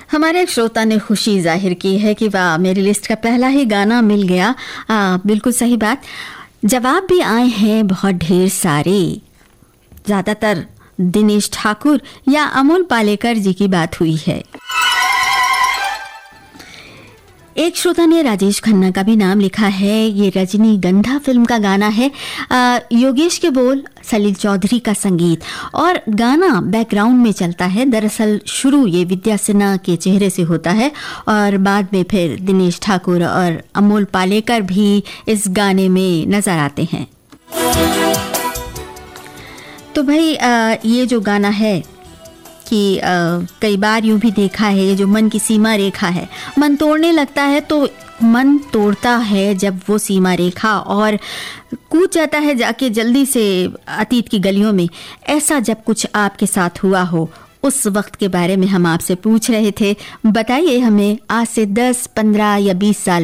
हमारे एक श्रोता ने खुशी जाहिर की है कि वाह, मेरी लिस्ट का पहला ही गाना मिल गया। बिल्कुल सही बात। जवाब भी आए हैं बहुत ढेर सारे, ज़्यादातर दिनेश ठाकुर या अमोल पालेकर जी की बात हुई है। एक श्रोता ने राजेश खन्ना का भी नाम लिखा है। ये रजनीगंधा फिल्म का गाना है। योगेश के बोल, सलील चौधरी का संगीत और गाना बैकग्राउंड में चलता है। दरअसल शुरू ये विद्या सिन्हा के चेहरे से होता है और बाद में फिर दिनेश ठाकुर और अमोल पालेकर भी इस गाने में नजर आते हैं। तो भाई ये जो गाना है कि कई बार यूं भी देखा है, ये जो मन की सीमा रेखा है, मन तोड़ने लगता है तो मन तोड़ता है जब वो सीमा रेखा और कूद जाता है जाके जल्दी से अतीत की गलियों में। ऐसा जब कुछ आपके साथ हुआ हो, उस वक्त के बारे में हम आपसे पूछ रहे थे। बताइए हमें, आज से 10, 15 या 20 साल